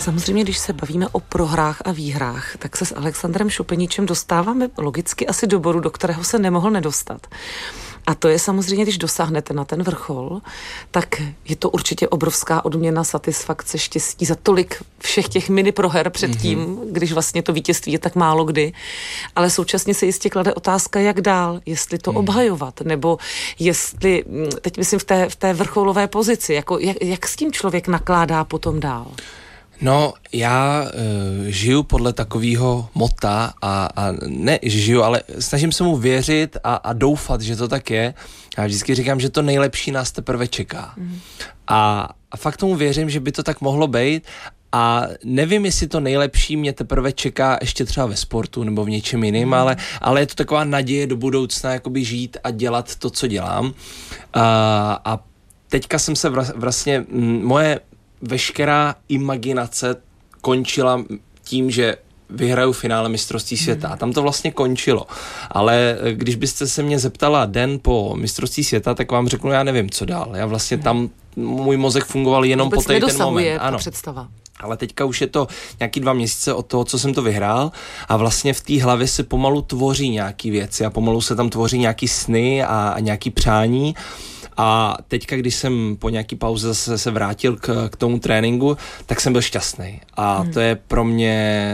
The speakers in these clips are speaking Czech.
Samozřejmě, když se bavíme o prohrách a výhrách, tak se s Alexandrem Šupeníčem dostáváme logicky asi do bodu, do kterého se nemohl nedostat. A to je samozřejmě, když dosáhnete na ten vrchol, tak je to určitě obrovská odměna, satisfakce, štěstí za tolik všech těch mini proher předtím, když vlastně to vítězství je tak málo kdy. Ale současně se jistě klade otázka, jak dál, jestli to obhajovat, nebo jestli, teď myslím v té vrcholové pozici, jako jak s tím člověk nakládá potom dál? No, já žiju podle takového mota a ne, že žiju, ale snažím se mu věřit a doufat, že to tak je. Já vždycky říkám, že to nejlepší nás teprve čeká. A fakt tomu věřím, že by to tak mohlo být. A nevím, jestli to nejlepší mě teprve čeká ještě třeba ve sportu nebo v něčem jiným, ale je to taková naděje do budoucna, jakoby žít a dělat to, co dělám. A teďka jsem se vlastně, moje veškerá imaginace končila tím, že vyhraju finále mistrovství světa. A tam to vlastně končilo. Ale když byste se mě zeptala den po mistrovství světa, tak vám řeknu, já nevím, co dál. Já vlastně tam, můj mozek fungoval jenom po ten moment. Ano. Představa. Ale teďka už je to nějaký 2 měsíce od toho, co jsem to vyhrál a vlastně v té hlavě se pomalu tvoří nějaký věci a pomalu se tam tvoří nějaký sny a nějaký přání. A teďka, když jsem po nějaký pauze se vrátil k tomu tréninku, tak jsem byl šťastný. A to je pro mě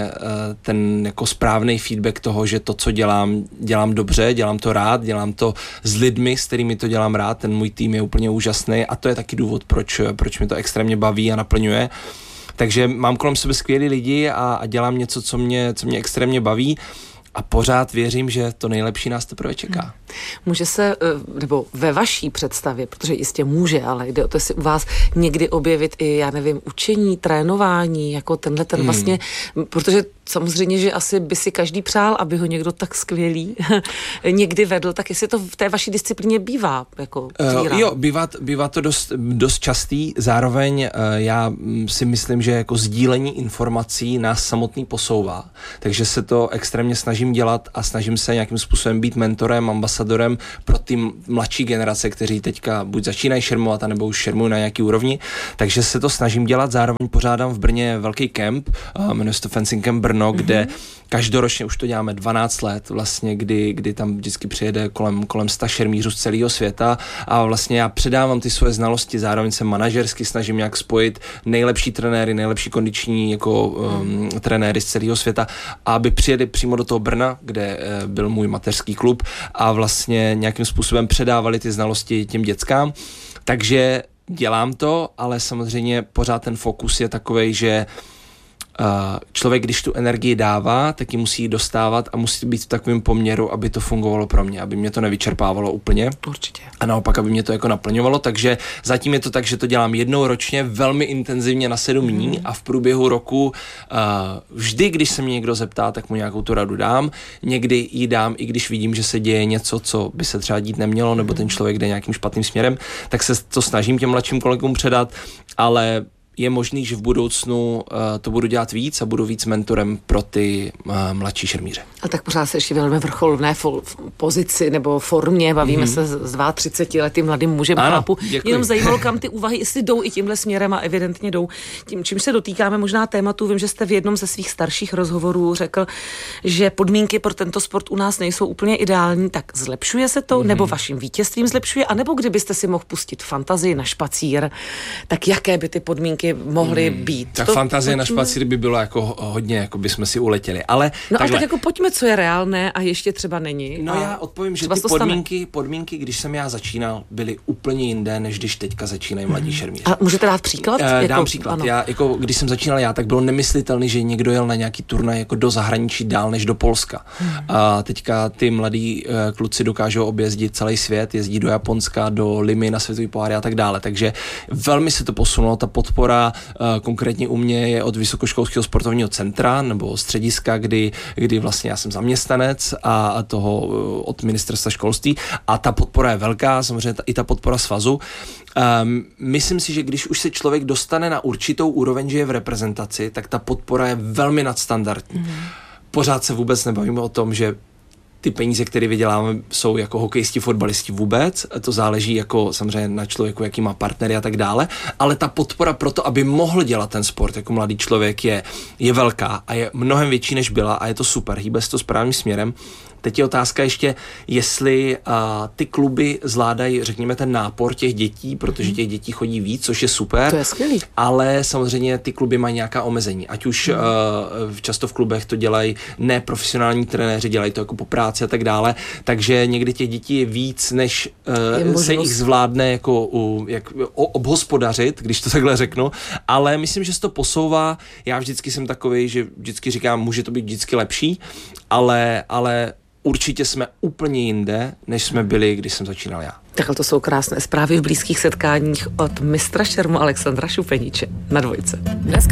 ten jako správný feedback toho, že to, co dělám dobře, dělám to rád, dělám to s lidmi, s kterými to dělám rád, ten můj tým je úplně úžasný a to je taky důvod, proč mi to extrémně baví a naplňuje. Takže mám kolem sebe skvělý lidi a dělám něco, co mě extrémně baví. A pořád věřím, že to nejlepší nás teprve čeká. Může se, nebo ve vaší představě, protože jistě může, ale jde o to, jestli u vás někdy objevit i, já nevím, učení, trénování, jako tenhle ten vlastně, protože samozřejmě, že asi by si každý přál, aby ho někdo tak skvělý někdy vedl, tak jestli to v té vaší disciplíně bývá, jako jo, bývá to dost častý, zároveň já si myslím, že jako sdílení informací nás samotný posouvá, takže se to extrémně snažím dělat a snažím se nějakým způsobem být mentorem, ambasadorem pro ty mladší generace, kteří teďka buď začínají šermovat, anebo už šermují na nějaký úrovni, takže se to snažím dělat, zároveň pořádám v Brně velký kemp, jmenuje se to Fencing Camp Brno, kde každoročně už to děláme 12 let, vlastně, kdy tam vždycky přijede kolem 100 šermířů z celého světa a vlastně já předávám ty svoje znalosti, zároveň se manažersky snažím nějak spojit nejlepší trenéry, nejlepší kondiční jako trenéry z celého světa, aby přijeli přímo do toho Brna, kde byl můj mateřský klub a vlastně nějakým způsobem předávali ty znalosti těm dětskám. Takže dělám to, ale samozřejmě pořád ten fokus je takovej, že člověk, když tu energii dává, tak ji musí dostávat a musí být v takovém poměru, aby to fungovalo pro mě, aby mě to nevyčerpávalo úplně. Určitě. A naopak, aby mě to jako naplňovalo, takže zatím je to tak, že to dělám jednou ročně, velmi intenzivně na 7 dní a v průběhu roku vždy, když se mě někdo zeptá, tak mu nějakou tu radu dám. Někdy ji dám, i když vidím, že se děje něco, co by se třeba dít nemělo, nebo ten člověk jde nějakým špatným směrem, tak se to snažím těm mladším kolegům předat, ale je možný, že v budoucnu to budu dělat víc a budu víc mentorem pro ty mladší šermíře. A tak pořád se ještě velmi vrcholné pozici nebo formě, bavíme se s 32letým mladým mužem, chápu. Jenom zajímalo, kam ty úvahy, jestli jdou i tímhle směrem a evidentně jdou. Tím, čím se dotýkáme možná tématu, vím, že jste v jednom ze svých starších rozhovorů řekl, že podmínky pro tento sport u nás nejsou úplně ideální, tak zlepšuje se to, nebo vaším vítězstvím zlepšuje, anebo kdybyste si mohl pustit fantazii na špacír, tak jaké by ty podmínky mohly být. Tak fantazie na špacír by bylo jako hodně, jako bychom si uletěli. Ale ale tak jako pojďme, co je reálné a ještě třeba není. No já odpovím, že ty podmínky, když jsem já začínal, byly úplně jinde, než když teďka začínají mladí šermíři. A můžete dát příklad? Dám příklad. Já, jako, když jsem začínal tak bylo nemyslitelné, že někdo jel na nějaký turnaj jako do zahraničí dál než do Polska. A teďka ty mladí kluci dokážou objezdit celý svět, jezdí do Japonska, do Limy na světový poháry a tak dále. Takže velmi se to posunulo, ta podpora konkrétně u mě je od Vysokoškolského sportovního centra nebo střediska, kdy vlastně já jsem zaměstnanec a toho od ministerstva školství a ta podpora je velká, samozřejmě i ta podpora svazu. Myslím si, že když už se člověk dostane na určitou úroveň, že je v reprezentaci, tak ta podpora je velmi nadstandardní. Pořád se vůbec nebavíme o tom, že ty peníze, které vyděláme, jsou jako hokejisti, fotbalisti vůbec. To záleží jako samozřejmě na člověku, jaký má partnery a tak dále, ale ta podpora pro to, aby mohl dělat ten sport jako mladý člověk je velká a je mnohem větší, než byla a je to super, hýbe se to správným směrem. Teď je otázka ještě, jestli ty kluby zvládají, řekněme, ten nápor těch dětí, protože těch dětí chodí víc, což je super. To je skvělý. Ale samozřejmě ty kluby mají nějaká omezení. Ať už často v klubech to dělají neprofesionální trenéři, dělají to jako po práci a tak dále, takže někdy těch dětí je víc, než se jich zvládne jako obhospodařit, když to takhle řeknu, ale myslím, že se to posouvá. Já vždycky jsem takovej, že vždycky říkám, může to být vždycky lepší, ale určitě jsme úplně jinde, než jsme byli, když jsem začínal já. Takhle to jsou krásné zprávy v blízkých setkáních od mistra šermu Alexandra Šupeníče na Dvojce. Dneska